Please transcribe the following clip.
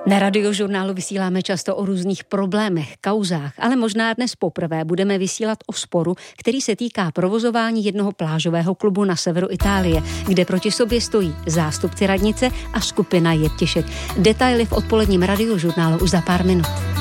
Na Radiožurnálu vysíláme často o různých problémech, kauzách, ale možná dnes poprvé budeme vysílat o sporu, který se týká provozování jednoho plážového klubu na severu Itálie, kde proti sobě stojí zástupci radnice a skupina jeptišek. Detaily v odpoledním Radiožurnálu už za pár minut.